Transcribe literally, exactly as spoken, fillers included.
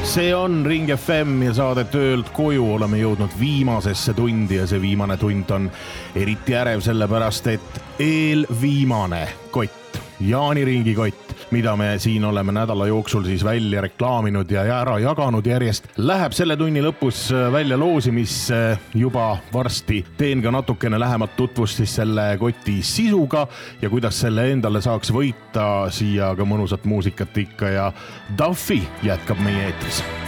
See on Ring F M ja saade Töölt koju. Oleme jõudnud viimasesse tundi ja see viimane tund on eriti ärev sellepärast, et eelviimane kott, Jaaniringi kott, mida me siin oleme nädala jooksul siis välja reklaaminud ja ära jaganud järjest, läheb selle tunni lõpus välja loosi, mis juba varsti teen ka natukene lähemat tutvust siis selle koti sisuga ja kuidas selle endale saaks võita, siia ka mõnusat muusikat ikka ja Duffy jätkab meie eetris.